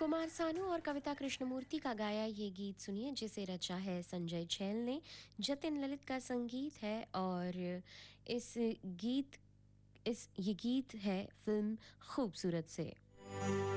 कुमार सानू और कविता कृष्णमूर्ति का गाया ये गीत सुनिए, जिसे रचा है संजय छैल ने। जतिन ललित का संगीत है और इस गीत इस ये गीत है फिल्म खूबसूरत से।